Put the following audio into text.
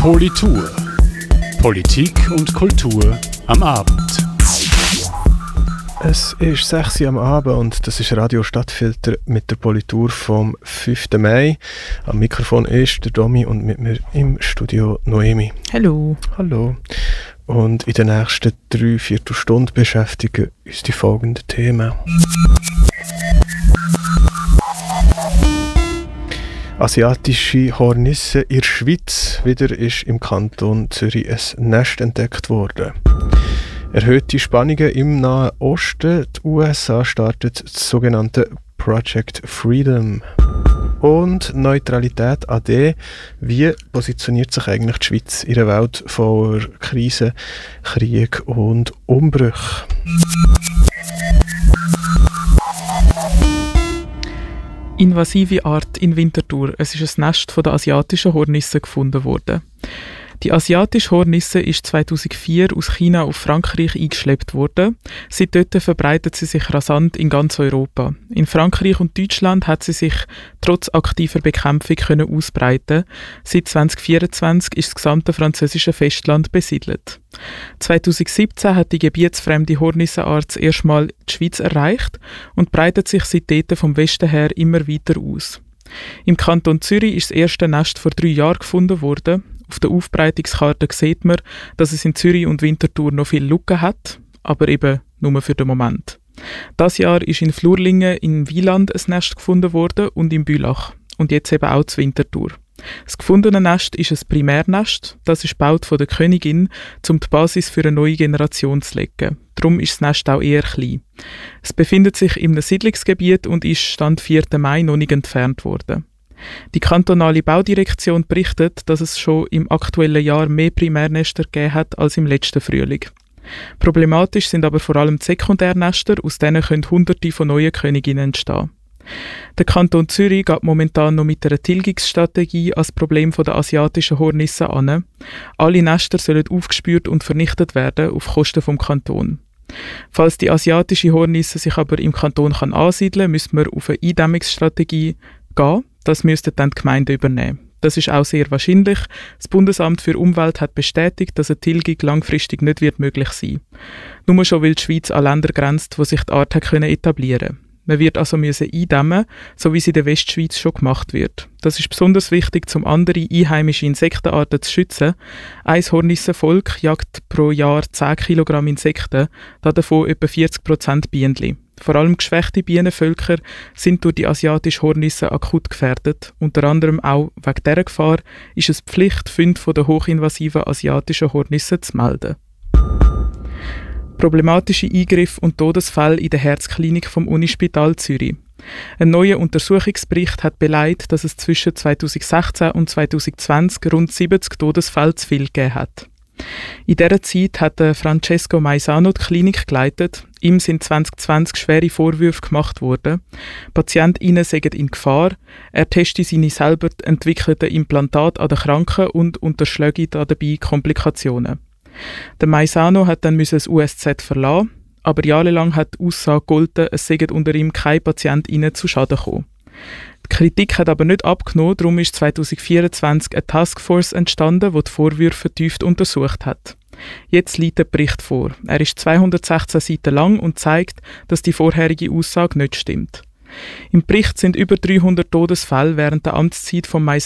Politur. Politik und Kultur am Abend. Es ist 6 Uhr am Abend und das ist Radio Stadtfilter mit der Politur vom 5. Mai. Am Mikrofon ist der Domi und mit mir im Studio Noemi. Hallo. Hallo. Und in den nächsten 3/4 Stunden beschäftigen uns die folgenden Themen. Asiatische Hornisse in der Schweiz. Wieder ist im Kanton Zürich ein Nest entdeckt worden. Erhöhte Spannungen im Nahen Osten. Die USA startet das sogenannte Project Freedom. Und Neutralität AD. Wie positioniert sich eigentlich die Schweiz in einer Welt voller Krisen, Krieg und Umbrüche? Invasive Art in Winterthur. Es ist ein Nest von der asiatischen Hornisse gefunden worden. Die asiatische Hornisse ist 2004 aus China auf Frankreich eingeschleppt worden. Seit dort verbreitet sie sich rasant in ganz Europa. In Frankreich und Deutschland hat sie sich trotz aktiver Bekämpfung können ausbreiten. Seit 2024 ist das gesamte französische Festland besiedelt. 2017 hat die gebietsfremde Hornissenart das erste Mal die Schweiz erreicht und breitet sich seitdem vom Westen her immer weiter aus. Im Kanton Zürich ist das erste Nest vor 3 Jahren gefunden worden. Auf der Aufbreitungskarte sieht man, dass es in Zürich und Winterthur noch viele Lücken hat, aber eben nur für den Moment. Das Jahr ist in Flurlingen in Wieland ein Nest gefunden worden und in Bülach. Und jetzt eben auch zu Winterthur. Das gefundene Nest ist ein Primärnest. Das ist gebaut von der Königin, um die Basis für eine neue Generation zu legen. Darum ist das Nest auch eher klein. Es befindet sich in einem Siedlungsgebiet und ist Stand 4. Mai noch nicht entfernt worden. Die kantonale Baudirektion berichtet, dass es schon im aktuellen Jahr mehr Primärnester gegeben hat als im letzten Frühling. Problematisch sind aber vor allem die Sekundärnester, aus denen können Hunderte von neuen Königinnen entstehen. Der Kanton Zürich geht momentan noch mit einer Tilgungsstrategie als Problem der asiatischen Hornisse an. Alle Nester sollen aufgespürt und vernichtet werden auf Kosten vom Kanton. Falls die asiatische Hornisse sich aber im Kanton ansiedeln kann, müssen wir auf eine Eindämmungsstrategie gehen. Das müssten dann die Gemeinden übernehmen. Das ist auch sehr wahrscheinlich. Das Bundesamt für Umwelt hat bestätigt, dass eine Tilgung langfristig nicht wird möglich sein. Nur schon, weil die Schweiz an Länder grenzt, wo sich die Art etablieren können. Man wird also eindämmen, so wie es in der Westschweiz schon gemacht wird. Das ist besonders wichtig, um andere einheimische Insektenarten zu schützen. Ein Hornissenvolk jagt pro Jahr 10 Kilogramm Insekten, davon etwa 40% Bienen. Vor allem geschwächte Bienenvölker sind durch die asiatische Hornisse akut gefährdet. Unter anderem auch wegen dieser Gefahr ist es Pflicht, Funde von der hochinvasiven asiatischen Hornisse zu melden. Problematische Eingriffe und Todesfälle in der Herzklinik vom Unispital Zürich. Ein neuer Untersuchungsbericht hat beleidigt, dass es zwischen 2016 und 2020 rund 70 Todesfälle zu viel gegeben hat. In dieser Zeit hat Francesco Maisano die Klinik geleitet. Ihm sind 2020 schwere Vorwürfe gemacht worden. PatientInnen seien in Gefahr. Er teste seine selber entwickelten Implantate an den Kranken und unterschläge dabei Komplikationen. Der Maisano hat dann das USZ verlassen, aber jahrelang hat die Aussage gegolten, es seien unter ihm keine PatientInnen zu Schaden gekommen. Die Kritik hat aber nicht abgenommen, darum ist 2024 eine Taskforce entstanden, die die Vorwürfe vertieft untersucht hat. Jetzt liegt der Bericht vor. Er ist 216 Seiten lang und zeigt, dass die vorherige Aussage nicht stimmt. Im Bericht sind über 300 Todesfälle während der Amtszeit von